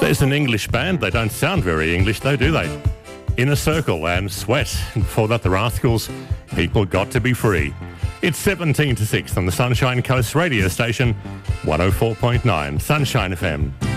There's an English band. They don't sound very English though, do they? Inner Circle and Sweat. And before that, the Rascals, People Got to Be Free. It's 17 to 6 on the Sunshine Coast radio station, 104.9 Sunshine FM.